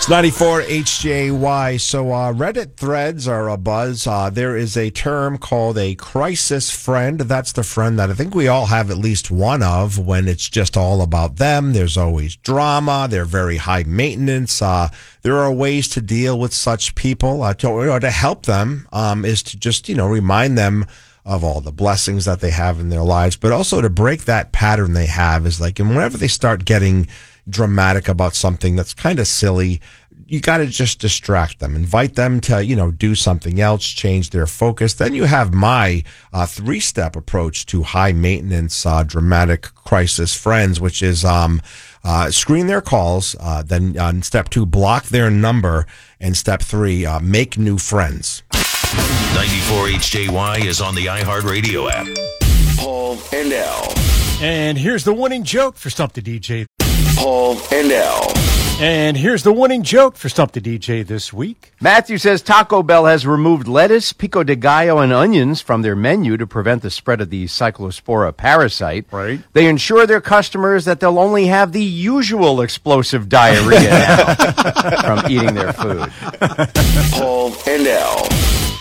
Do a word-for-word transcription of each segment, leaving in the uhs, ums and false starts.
It's ninety-four H J Y. So uh, Reddit threads are a buzz. Uh, there is a term called a crisis friend. That's the friend that I think we all have at least one of when it's just all about them. There's always drama. They're very high maintenance. Uh, there are ways to deal with such people. Uh, to, you know, to help them um, is to just, you know, remind them of all the blessings that they have in their lives, but also to break that pattern they have is like, and whenever they start getting dramatic about something that's kind of silly, you got to just distract them, invite them to, you know, do something else, change their focus. Then you have my uh, three-step approach to high maintenance, uh, dramatic crisis friends, which is um, uh, screen their calls. Uh, then on step two, block their number. And step three, uh, make new friends. ninety-four H J Y is on the iHeartRadio app. Paul and L. And here's the winning joke for Stump the D J. Paul and L. And here's the winning joke for Stump the D J this week. Matthew says Taco Bell has removed lettuce, pico de gallo, and onions from their menu to prevent the spread of the Cyclospora parasite. Right. They ensure their customers that they'll only have the usual explosive diarrhea now from eating their food. Paul and L.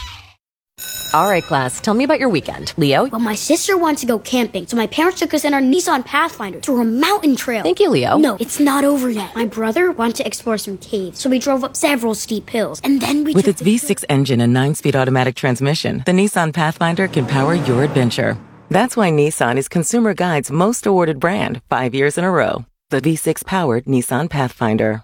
All right, class, tell me about your weekend. Leo? Well, my sister wanted to go camping, so my parents took us in our Nissan Pathfinder to a mountain trail. Thank you, Leo. No, it's not over yet. My brother wanted to explore some caves, so we drove up several steep hills, and then we With took its the V six engine and nine-speed automatic transmission, the Nissan Pathfinder can power your adventure. That's why Nissan is Consumer Guide's most awarded brand, five years in a row. The V six-powered Nissan Pathfinder.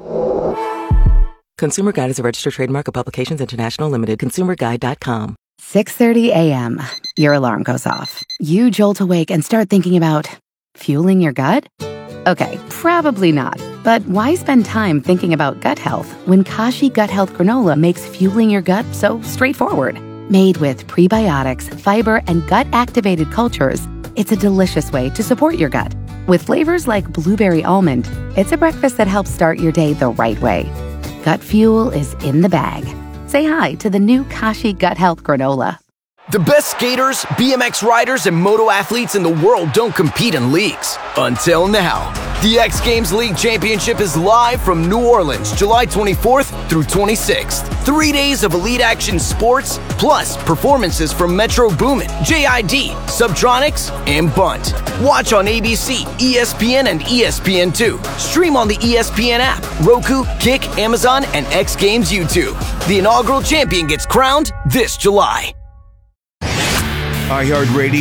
Consumer Guide is a registered trademark of Publications International Limited. consumer guide dot com. six thirty a.m. Your alarm goes off. You jolt awake and start thinking about fueling your gut? Okay, probably not. But why spend time thinking about gut health when Kashi Gut Health Granola makes fueling your gut so straightforward? Made with prebiotics, fiber, and gut-activated cultures, it's a delicious way to support your gut. With flavors like blueberry almond, it's a breakfast that helps start your day the right way. Gut fuel is in the bag. Say hi to the new Kashi Gut Health Granola. The best skaters, B M X riders, and moto athletes in the world don't compete in leagues. Until now. The X Games League Championship is live from New Orleans, July twenty-fourth through twenty-sixth. Three days of elite action sports, plus performances from Metro Boomin, J I D, Subtronics, and Bunt. Watch on A B C, E S P N, and E S P N two. Stream on the E S P N app, Roku, Kick, Amazon, and X Games YouTube. The inaugural champion gets crowned this July. iHeartRadio.